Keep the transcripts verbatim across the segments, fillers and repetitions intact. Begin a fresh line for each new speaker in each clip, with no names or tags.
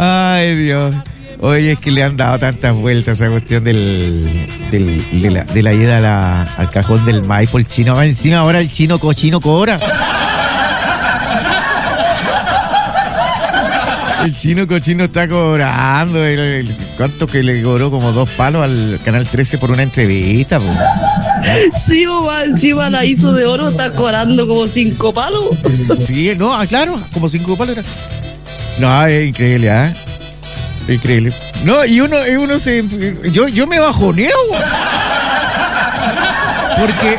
Ay, Dios. Oye, es que le han dado tantas vueltas a esa cuestión del, del, de, la, de la ida a la, al cajón del Maipo. El chino va encima, ahora el chino cochino cobra. El chino cochino está cobrando. El, el, ¿Cuánto que le cobró? Como dos palos al Canal trece por una entrevista. Po.
Sí, mamá, encima la hizo de oro, está cobrando como cinco palos.
Sí, no, claro, como cinco palos. Era. No, es increíble, ¿ah? ¿eh? Increíble. No, y uno, y uno se... Yo, yo me bajoneo. Porque...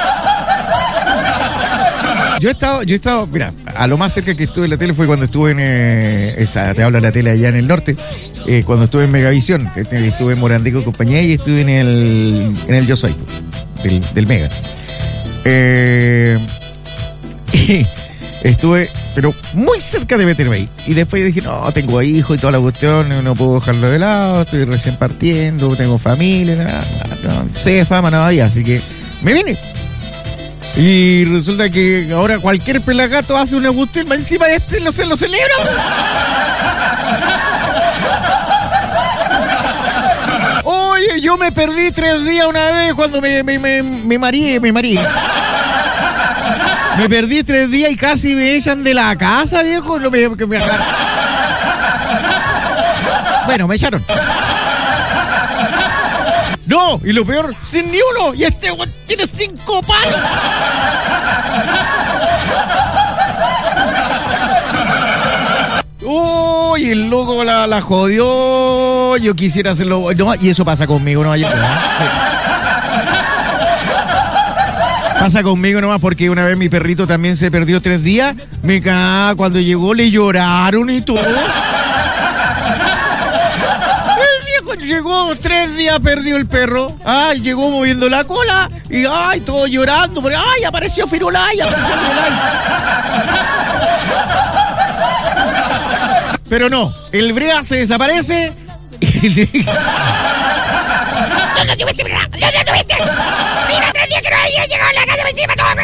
Yo he estado, yo he estado, mira, a lo más cerca que estuve en la tele fue cuando estuve en, eh, esa, te hablo de la tele allá en el norte, eh, cuando estuve en Megavisión, estuve en Morandico y compañía y estuve en el, en el Yo Soy, del, del Mega. Eh, y estuve, pero muy cerca de meterme ahí. Y después dije, no, tengo hijos y toda la cuestión, no puedo dejarlo de lado, estoy recién partiendo, tengo familia, nada, no, sé de fama, nada allá, así que me vine. Y resulta que ahora cualquier pelagato hace una cuestión, encima de este lo, se lo celebra. Oye, yo me perdí tres días una vez cuando me, me, me, me marí, me marí. Me perdí tres días y casi me echan de la casa, viejo. No me, que me... Bueno, me echaron. No, y lo peor, sin ni uno. Y este güey tiene cinco palos. Uy, el loco la, la jodió. Yo quisiera hacerlo. No, y eso pasa conmigo, no hay. Pasa conmigo nomás porque una vez mi perrito también se perdió tres días. Me cago, cuando llegó le lloraron y todo. Llegó tres días, perdió el perro. Ay, llegó moviendo la cola. Y ay, todo llorando. Porque, ay, apareció Firulay, apareció Firulay. Pero no, el Brea se desaparece. Y le... ¡No lo tuviste, Brea! ¡No lo tuviste! ¡Mira, tres días que no había llegado a la casa encima! ¡Todo!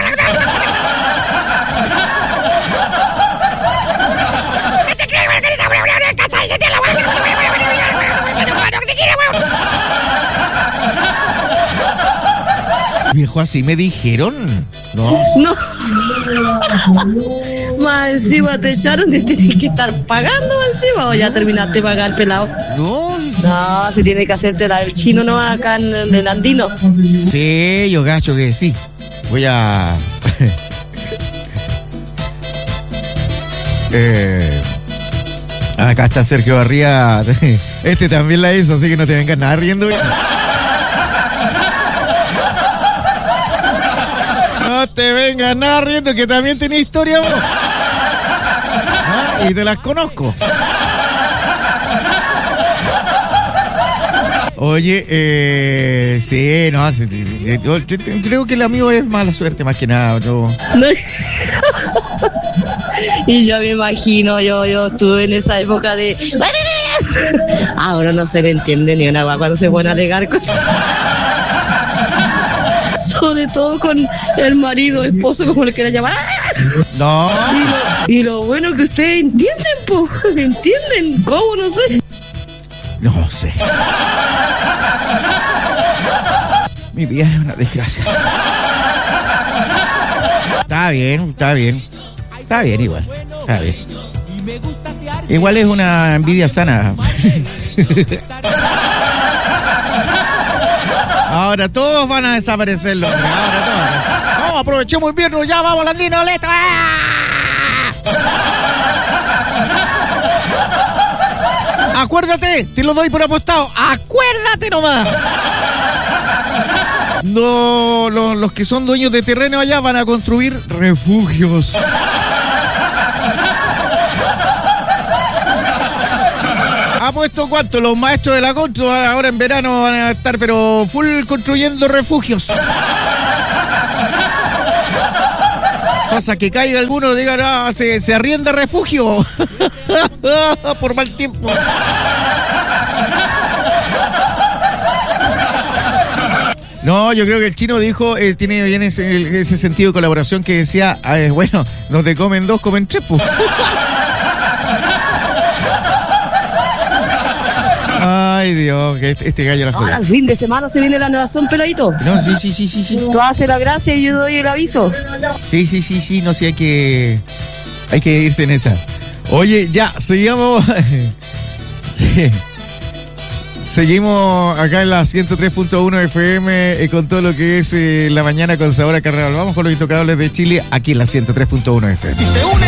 ¿Qué te crees, güey? Que está buena en casa y se tiene la hueá! Viejo, así me dijeron. No.
No. Más encima te echaron y tienes que estar pagando encima o ya terminaste de pagar, pelado.
No.
No, si tiene que hacerte la del chino no acá en el andino.
Sí, yo gacho que sí. Voy a. eh... Acá está Sergio Barría. Este también la hizo, así que no te vengas nada riendo. No te vengas nada riendo, que también tiene historia, vos. ¿Ah? Y te las conozco. Oye, eh, sí, no, sí, yo, yo, yo creo que el amigo es mala suerte, más que nada. Yo...
No. Y yo me imagino, yo, yo estuve en esa época de... Ahora no se le entiende ni una agua cuando se pone a alegar con... Sobre todo con el marido, esposo, como le quiera llamar.
No.
Y lo, y lo bueno que ustedes entienden, po, entienden, ¿cómo? No sé.
No sé. Mi vida es una desgracia. Está bien, está bien. Está bien igual. Está bien. Igual es una envidia sana. Ahora todos van a desaparecer, los hombres. Ahora todos. Vamos, aprovechemos el invierno, ya vamos, Landino, listo. Acuérdate, te lo doy por apostado. Acuérdate nomás. No, los, los que son dueños de terreno allá van a construir refugios. ¿Ha puesto cuánto? Los maestros de la constru ahora en verano van a estar pero full construyendo refugios. Pasa que caiga alguno, digan, ah, se, se arrienda refugio. Por mal tiempo. No, yo creo que el chino dijo, eh, tiene bien ese, ese sentido de colaboración que decía, eh, bueno, no te comen dos, comen tres, pues. Ay, Dios, que este, este gallo la
Ahora,
juega.
el fin de semana se viene la innovación, peladito.
No, sí, sí, sí, sí, sí.
Tú haces la gracia y yo doy el aviso.
Sí, sí, sí, sí, no sé, hay que. Hay que irse en esa. Oye, ya, seguimos. Sí. Seguimos acá en la ciento tres punto uno F M eh, con todo lo que es eh, la mañana con sabor a carnaval. Vamos con los intocables de Chile aquí en la ciento tres punto uno F M.
Y se une